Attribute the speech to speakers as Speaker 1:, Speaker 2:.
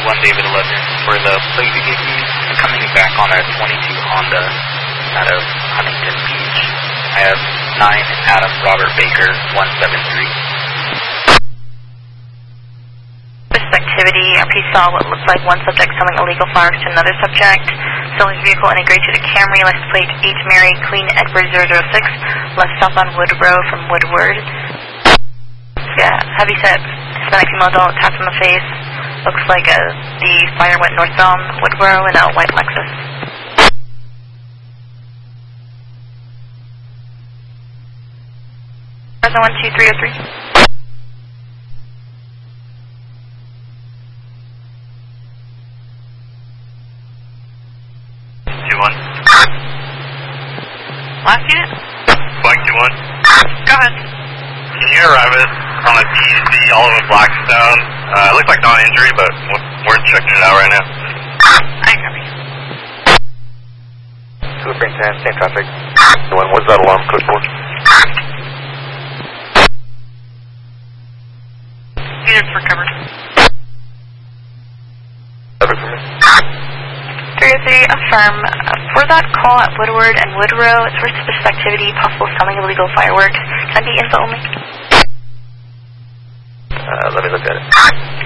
Speaker 1: 1 David 11 for the plate you gave me. I'm coming back on a 22 Honda out of Huntington Beach. I have 9 Adam Robert Baker 173.
Speaker 2: This activity, RP saw what looked like one subject selling illegal flowers to another subject. Selling his vehicle integrated to the Camry, license plate H. Mary Queen Edward 006, left southbound Woodrow from Woodward. Yeah, heavy set, Hispanic female adult, tapped on the face. Looks like the fire went northbound Woodrow in a white Lexus. Present 12303. Last unit?
Speaker 3: Flag 2-1.
Speaker 2: Go ahead.
Speaker 3: Can you arrive at on a DEC Olive Blackstone? It looks like non-injury, but we're checking it out right now.
Speaker 2: I copy.
Speaker 3: 2 Frank 10, same traffic. What's that alarm code for?
Speaker 2: Units recovered.
Speaker 3: Traffic for me.
Speaker 2: 303, affirm. For that call at Woodward and Woodrow, it's for suspicious activity, possible selling of illegal fireworks. Can I be info only?
Speaker 3: Let me look at it.